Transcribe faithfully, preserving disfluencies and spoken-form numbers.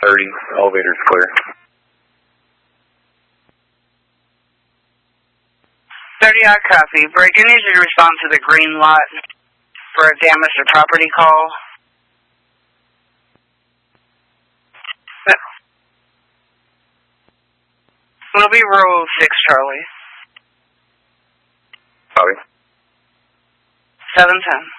thirty, elevator's clear. thirty odd copy. Break, I need you to respond to the green lot for a damage to property call. It'll be row six, Charlie. Copy. seven ten.